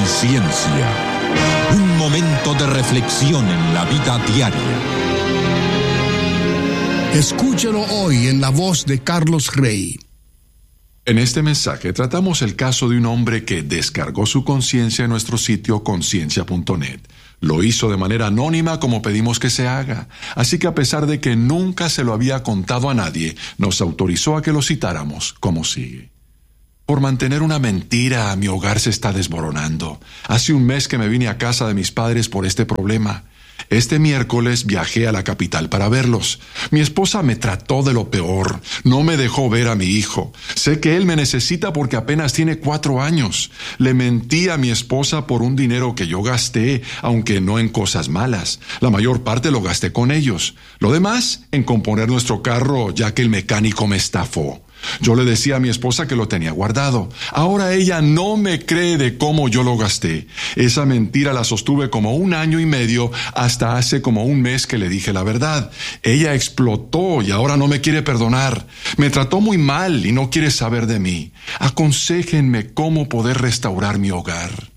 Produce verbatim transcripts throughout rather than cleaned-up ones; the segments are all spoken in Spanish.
Conciencia. Un momento de reflexión en la vida diaria. Escúchelo hoy en la voz de Carlos Rey. En este mensaje tratamos el caso de un hombre que descargó su conciencia en nuestro sitio conciencia punto net. Lo hizo de manera anónima como pedimos que se haga, así que a pesar de que nunca se lo había contado a nadie, nos autorizó a que lo citáramos como sigue. Por mantener una mentira, mi hogar se está desmoronando. Hace un mes que me vine a casa de mis padres por este problema. Este miércoles viajé a la capital para verlos. Mi esposa me trató de lo peor. No me dejó ver a mi hijo. Sé que él me necesita porque apenas tiene cuatro años. Le mentí a mi esposa por un dinero que yo gasté, aunque no en cosas malas. La mayor parte lo gasté con ellos. Lo demás, en componer nuestro carro, ya que el mecánico me estafó. Yo le decía a mi esposa que lo tenía guardado. Ahora ella no me cree de cómo yo lo gasté. Esa mentira la sostuve como un año y medio hasta hace como un mes que le dije la verdad. Ella explotó y ahora no me quiere perdonar. Me trató muy mal y no quiere saber de mí. Aconséjenme cómo poder restaurar mi hogar.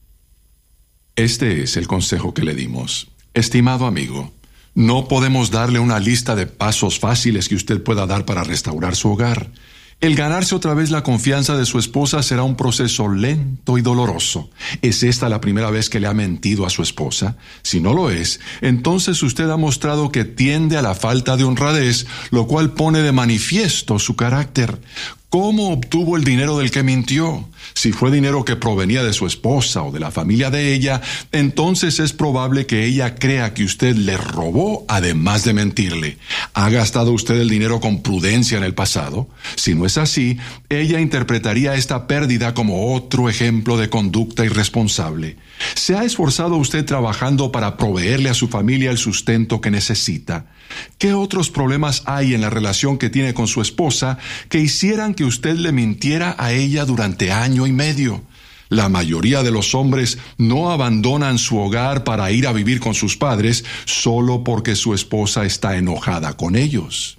Este es el consejo que le dimos. Estimado amigo, no podemos darle una lista de pasos fáciles que usted pueda dar para restaurar su hogar. El ganarse otra vez la confianza de su esposa será un proceso lento y doloroso. ¿Es esta la primera vez que le ha mentido a su esposa? Si no lo es, entonces usted ha mostrado que tiende a la falta de honradez, lo cual pone de manifiesto su carácter. ¿Cómo obtuvo el dinero del que mintió? Si fue dinero que provenía de su esposa o de la familia de ella, entonces es probable que ella crea que usted le robó además de mentirle. ¿Ha gastado usted el dinero con prudencia en el pasado? Si no es así, ella interpretaría esta pérdida como otro ejemplo de conducta irresponsable. ¿Se ha esforzado usted trabajando para proveerle a su familia el sustento que necesita? ¿Qué otros problemas hay en la relación que tiene con su esposa que hicieran que usted le mintiera a ella durante año y medio? La mayoría de los hombres no abandonan su hogar para ir a vivir con sus padres solo porque su esposa está enojada con ellos.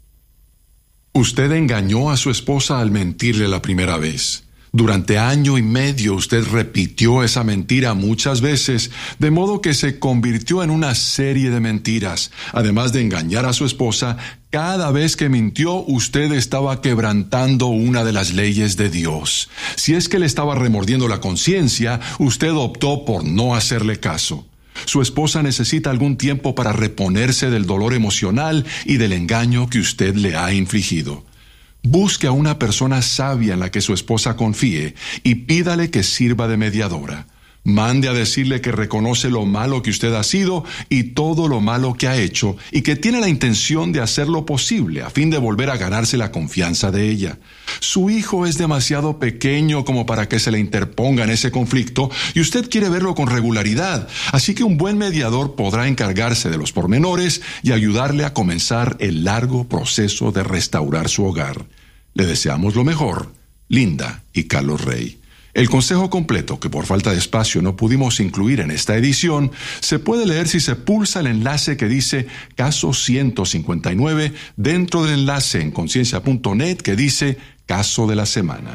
Usted engañó a su esposa al mentirle la primera vez. Durante año y medio usted repitió esa mentira muchas veces, de modo que se convirtió en una serie de mentiras. Además de engañar a su esposa, cada vez que mintió, usted estaba quebrantando una de las leyes de Dios. Si es que le estaba remordiendo la conciencia, usted optó por no hacerle caso. Su esposa necesita algún tiempo para reponerse del dolor emocional y del engaño que usted le ha infligido. Busque a una persona sabia en la que su esposa confíe y pídale que sirva de mediadora. Mande a decirle que reconoce lo malo que usted ha sido y todo lo malo que ha hecho y que tiene la intención de hacer lo posible a fin de volver a ganarse la confianza de ella. Su hijo es demasiado pequeño como para que se le interponga en ese conflicto y usted quiere verlo con regularidad, así que un buen mediador podrá encargarse de los pormenores y ayudarle a comenzar el largo proceso de restaurar su hogar. Le deseamos lo mejor, Linda y Carlos Rey. El consejo completo, que por falta de espacio no pudimos incluir en esta edición, se puede leer si se pulsa el enlace que dice Caso ciento cincuenta y nueve dentro del enlace en conciencia punto net que dice Caso de la Semana.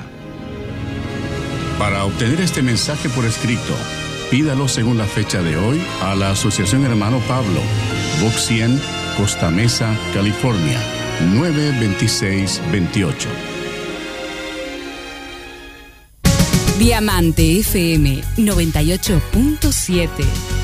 Para obtener este mensaje por escrito, pídalo según la fecha de hoy a la Asociación Hermano Pablo, Box cien, Costa Mesa, California, nueve veintiséis veintiocho. Diamante F M noventa y ocho punto siete.